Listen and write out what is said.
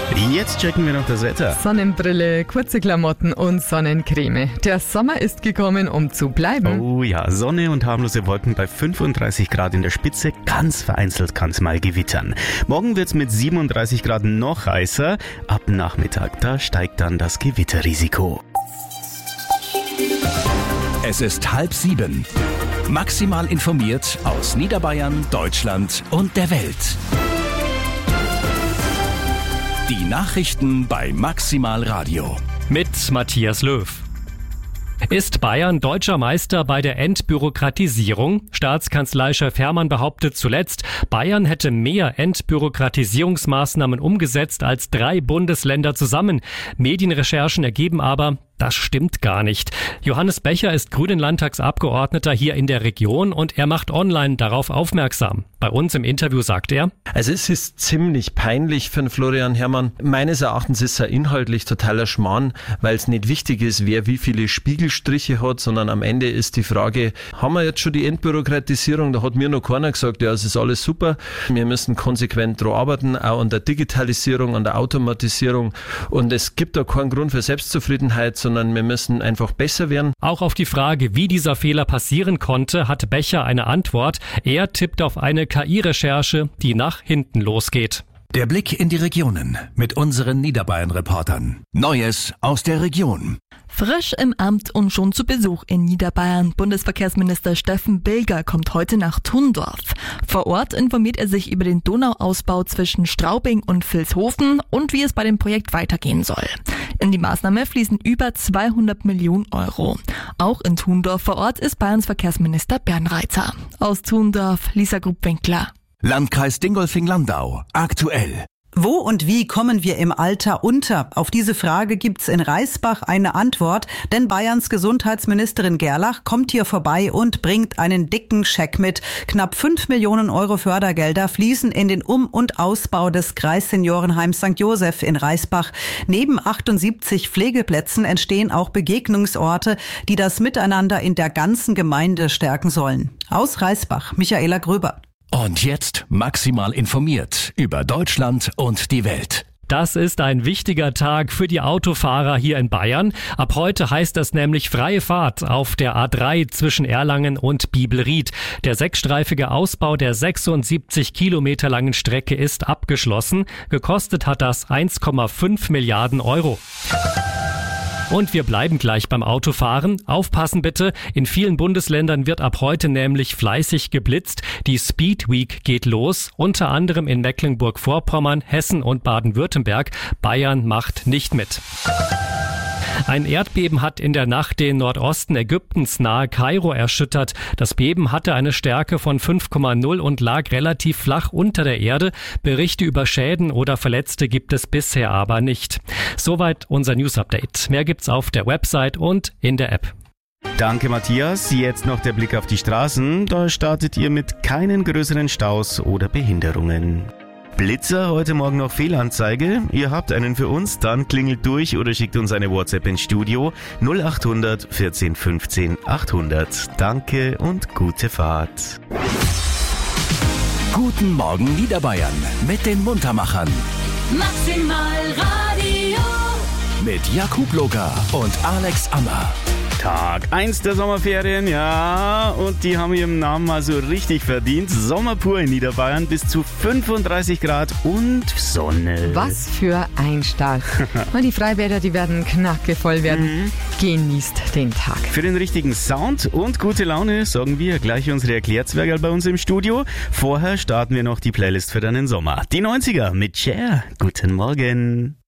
Jetzt checken wir noch das Wetter. Sonnenbrille, kurze Klamotten und Sonnencreme. Der Sommer ist gekommen, um zu bleiben. Oh ja, Sonne und harmlose Wolken bei 35 Grad in der Spitze. Ganz vereinzelt kann es mal gewittern. Morgen wird es mit 37 Grad noch heißer. Ab Nachmittag, da steigt dann das Gewitterrisiko. Es ist 6:30. Maximal informiert aus Niederbayern, Deutschland und der Welt. Die Nachrichten bei Maximal Radio. Mit Matthias Löw. Ist Bayern deutscher Meister bei der Entbürokratisierung? Staatskanzleichef Hermann behauptet zuletzt, Bayern hätte mehr Entbürokratisierungsmaßnahmen umgesetzt als 3 Bundesländer zusammen. Medienrecherchen ergeben aber, das stimmt gar nicht. Johannes Becher ist Grünen-Landtagsabgeordneter hier in der Region und er macht online darauf aufmerksam. Bei uns im Interview sagt er: Also es ist ziemlich peinlich für den Florian Hermann. Meines Erachtens ist er inhaltlich totaler Schmarrn, weil es nicht wichtig ist, wer wie viele Spiegelstriche hat, sondern am Ende ist die Frage, haben wir jetzt schon die Entbürokratisierung? Da hat mir noch keiner gesagt, ja, es ist alles super. Wir müssen konsequent daran arbeiten, auch an der Digitalisierung, an der Automatisierung. Und es gibt da keinen Grund für Selbstzufriedenheit, sondern wir müssen einfach besser werden. Auch auf die Frage, wie dieser Fehler passieren konnte, hat Becher eine Antwort. Er tippt auf eine KI-Recherche, die nach hinten losgeht. Der Blick in die Regionen mit unseren Niederbayern-Reportern. Neues aus der Region. Frisch im Amt und schon zu Besuch in Niederbayern. Bundesverkehrsminister Steffen Bilger kommt heute nach Thundorf. Vor Ort informiert er sich über den Donauausbau zwischen Straubing und Vilshofen und wie es bei dem Projekt weitergehen soll. In die Maßnahme fließen über 200 Millionen Euro. Auch in Thundorf vor Ort ist Bayerns Verkehrsminister Bernreiter. Aus Thundorf, Lisa Grubwinkler. Landkreis Dingolfing-Landau. Aktuell. Wo und wie kommen wir im Alter unter? Auf diese Frage gibt's in Reisbach eine Antwort, denn Bayerns Gesundheitsministerin Gerlach kommt hier vorbei und bringt einen dicken Scheck mit. Knapp 5 Millionen Euro Fördergelder fließen in den Um- und Ausbau des Kreisseniorenheims St. Joseph in Reisbach. Neben 78 Pflegeplätzen entstehen auch Begegnungsorte, die das Miteinander in der ganzen Gemeinde stärken sollen. Aus Reisbach, Michaela Gröber. Und jetzt maximal informiert über Deutschland und die Welt. Das ist ein wichtiger Tag für die Autofahrer hier in Bayern. Ab heute heißt das nämlich freie Fahrt auf der A3 zwischen Erlangen und Biebelried. Der 6-streifige Ausbau der 76 Kilometer langen Strecke ist abgeschlossen. Gekostet hat das 1,5 Milliarden Euro. Und wir bleiben gleich beim Autofahren. Aufpassen bitte, in vielen Bundesländern wird ab heute nämlich fleißig geblitzt. Die Speed Week geht los, unter anderem in Mecklenburg-Vorpommern, Hessen und Baden-Württemberg. Bayern macht nicht mit. Ein Erdbeben hat in der Nacht den Nordosten Ägyptens nahe Kairo erschüttert. Das Beben hatte eine Stärke von 5,0 und lag relativ flach unter der Erde. Berichte über Schäden oder Verletzte gibt es bisher aber nicht. Soweit unser News-Update. Mehr gibt's auf der Website und in der App. Danke, Matthias. Jetzt noch der Blick auf die Straßen. Da startet ihr mit keinen größeren Staus oder Behinderungen. Blitzer, heute Morgen noch Fehlanzeige. Ihr habt einen für uns, dann klingelt durch oder schickt uns eine WhatsApp ins Studio 0800 14 15 800. Danke und gute Fahrt. Guten Morgen Niederbayern mit den Muntermachern. Maximal Radio. Mit Jakub Loga und Alex Ammer. Tag 1 der Sommerferien, ja, und die haben ihren Namen mal so richtig verdient. Sommer pur in Niederbayern, bis zu 35 Grad und Sonne. Was für ein Start. Und die Freibäder, die werden knackevoll werden. Genießt den Tag. Für den richtigen Sound und gute Laune sorgen wir gleich unsere Erklärzwergerl bei uns im Studio. Vorher starten wir noch die Playlist für deinen Sommer. Die 90er mit Cher. Guten Morgen.